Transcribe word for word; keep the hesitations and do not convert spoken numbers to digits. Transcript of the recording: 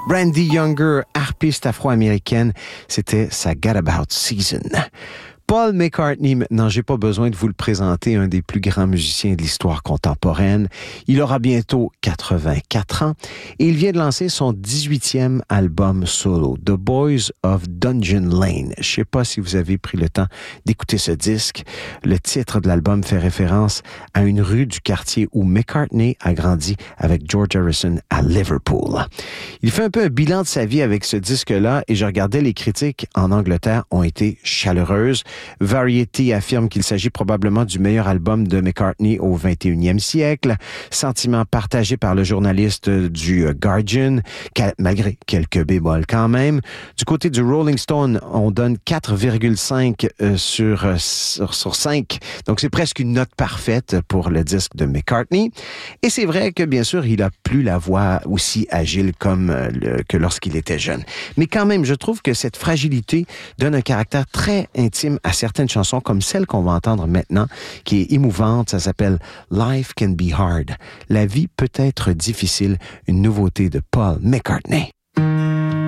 Randy Younger, harpiste afro-américaine, c'était sa Got About Season. Paul McCartney, maintenant, j'ai pas besoin de vous le présenter, un des plus grands musiciens de l'histoire contemporaine. Il aura bientôt quatre-vingt-quatre ans et il vient de lancer son dix-huitième album solo, The Boys of Dungeon Lane. Je sais pas si vous avez pris le temps d'écouter ce disque. Le titre de l'album fait référence à une rue du quartier où McCartney a grandi avec George Harrison à Liverpool. Il fait un peu un bilan de sa vie avec ce disque-là et je regardais les critiques en Angleterre ont été chaleureuses. Variety affirme qu'il s'agit probablement du meilleur album de McCartney au vingt et unième siècle. Sentiment partagé par le journaliste du Guardian, malgré quelques bémols quand même. Du côté du Rolling Stone, on donne quatre virgule cinq euh, sur, sur, sur cinq. Donc, c'est presque une note parfaite pour le disque de McCartney. Et c'est vrai que, bien sûr, il a plus la voix aussi agile comme euh, le, que lorsqu'il était jeune. Mais quand même, je trouve que cette fragilité donne un caractère très intime à certaines chansons comme celle qu'on va entendre maintenant, qui est émouvante. Ça s'appelle « Life can be hard ». La vie peut être difficile, une nouveauté de Paul McCartney.